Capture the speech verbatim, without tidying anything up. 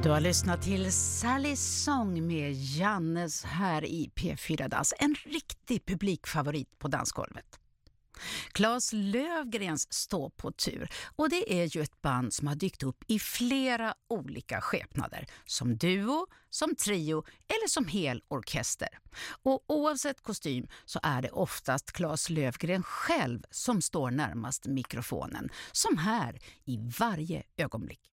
Du har lyssnat till Sallys sång med Jannes här i P fyra Dans. En riktig publikfavorit på dansgolvet. Claes Löfgrens står på tur, och det är ju ett band som har dykt upp i flera olika skepnader. Som duo, som trio eller som hel orkester. Och oavsett kostym så är det oftast Claes Löfgren själv som står närmast mikrofonen. Som här i varje ögonblick.